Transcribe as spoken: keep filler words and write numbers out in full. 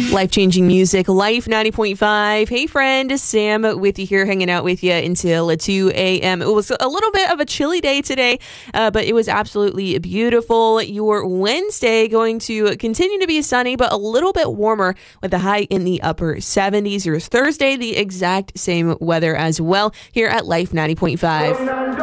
Life-changing music, Life ninety point five. Hey, friend, Sam with you here, hanging out with you until two a.m. It was a little bit of a chilly day today, uh, but it was absolutely beautiful. Your Wednesday going to continue to be sunny, but a little bit warmer with a high in the upper seventies. Your Thursday, the exact same weather as well here at Life ninety point five.